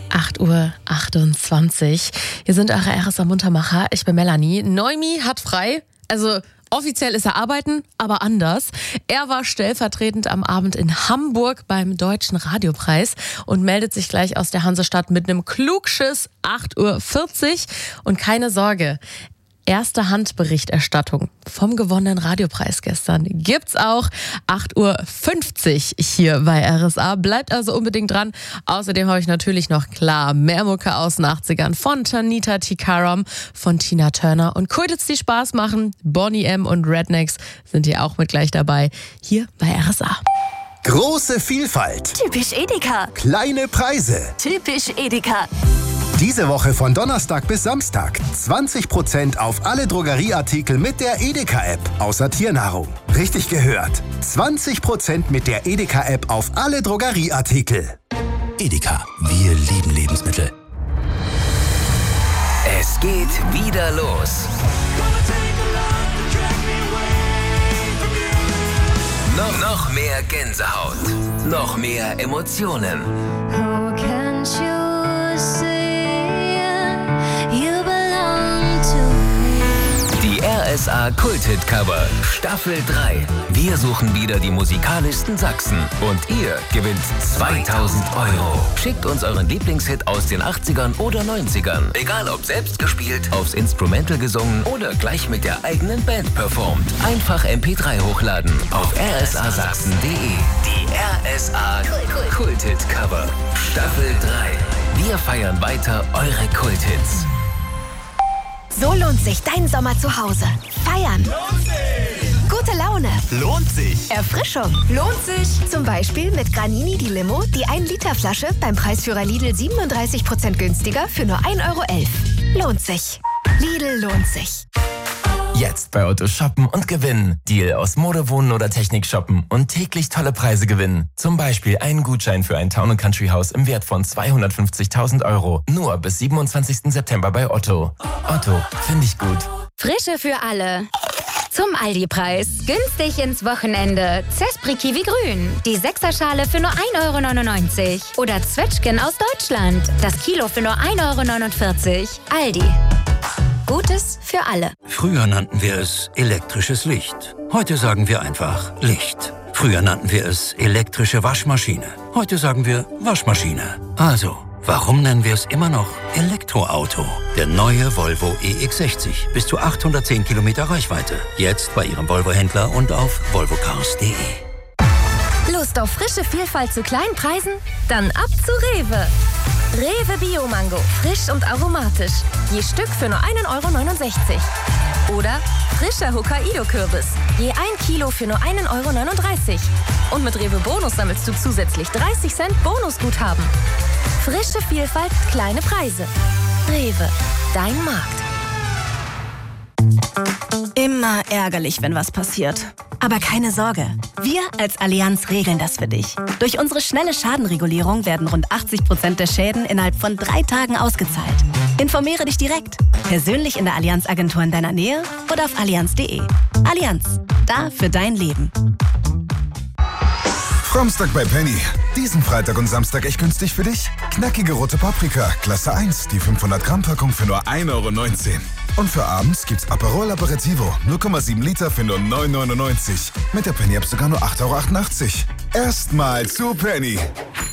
8:28 Uhr. Hier sind eure RSA Muntermacher. Ich bin Melanie. Noemi hat frei. Also offiziell ist er arbeiten, aber anders. Er war stellvertretend am Abend in Hamburg beim Deutschen Radiopreis und meldet sich gleich aus der Hansestadt mit einem Klugschiss 8:40 Uhr. Und keine Sorge, erste Handberichterstattung vom gewonnenen Radiopreis gestern gibt's auch 8:50 Uhr hier bei RSA. Bleibt also unbedingt dran. Außerdem habe ich natürlich noch klar mehr Mucke aus den 80ern von Tanita Tikaram, von Tina Turner und Kultits, die Spaß machen. Boney M. und Rednecks sind hier auch mit gleich dabei, hier bei RSA. Große Vielfalt. Typisch Edeka. Kleine Preise. Typisch Edeka. Diese Woche von Donnerstag bis Samstag 20% auf alle Drogerieartikel mit der Edeka-App, außer Tiernahrung. Richtig gehört. 20% mit der Edeka-App auf alle Drogerieartikel. Edeka, wir lieben Lebensmittel. Es geht wieder los. Noch mehr Gänsehaut. Noch mehr Emotionen. Die RSA Kult-Hit-Cover Staffel 3. Wir suchen wieder die musikalischsten Sachsen und ihr gewinnt 2000 Euro. Schickt uns euren Lieblingshit aus den 80ern oder 90ern. Egal ob selbst gespielt, aufs Instrumental gesungen oder gleich mit der eigenen Band performt. Einfach MP3 hochladen auf rsasachsen.de. Die RSA Kult-Hit-Cover Staffel 3. Wir feiern weiter eure Kult-Hits. So lohnt sich dein Sommer zu Hause. Feiern. Lohnt sich. Gute Laune. Lohnt sich. Erfrischung. Lohnt sich. Zum Beispiel mit Granini die Limo, die 1-Liter-Flasche beim Preisführer Lidl 37% günstiger für nur 1,11 €. Lohnt sich. Lidl lohnt sich. Jetzt bei Otto shoppen und gewinnen. Deal aus Mode, Wohnen oder Technik shoppen und täglich tolle Preise gewinnen. Zum Beispiel einen Gutschein für ein Town & Country Haus im Wert von 250.000 €. Nur bis 27. September bei Otto. Otto, finde ich gut. Frische für alle. Zum Aldi-Preis. Günstig ins Wochenende. Zespri Kiwi Grün. Die 6er-Schale für nur 1,99 €. Oder Zwetschgen aus Deutschland. Das Kilo für nur 1,49 €. Aldi. Gutes für alle. Früher nannten wir es elektrisches Licht. Heute sagen wir einfach Licht. Früher nannten wir es elektrische Waschmaschine. Heute sagen wir Waschmaschine. Also, warum nennen wir es immer noch Elektroauto? Der neue Volvo EX60. Bis zu 810 Kilometer Reichweite. Jetzt bei Ihrem Volvo-Händler und auf volvocars.de. Lust auf frische Vielfalt zu kleinen Preisen? Dann ab zu Rewe. Rewe Bio-Mango, frisch und aromatisch. Je Stück für nur 1,69 €. Oder frischer Hokkaido-Kürbis, je 1 Kilo für nur 1,39 €. Und mit Rewe Bonus sammelst du zusätzlich 30 Cent Bonusguthaben. Frische Vielfalt, kleine Preise. Rewe, dein Markt. Immer ärgerlich, wenn was passiert. Aber keine Sorge, wir als Allianz regeln das für dich. Durch unsere schnelle Schadenregulierung werden rund 80% der Schäden innerhalb von 3 Tagen ausgezahlt. Informiere dich direkt, persönlich in der Allianz-Agentur in deiner Nähe oder auf allianz.de. Allianz, da für dein Leben. Framstag bei Penny. Diesen Freitag und Samstag echt günstig für dich. Knackige rote Paprika, Klasse 1, die 500 Gramm Packung für nur 1,19 €. Und für abends gibt's Aperol Aperitivo, 0,7 Liter für nur 9,99 €. Mit der Penny-App sogar nur 8,88 €. Erstmal zu Penny.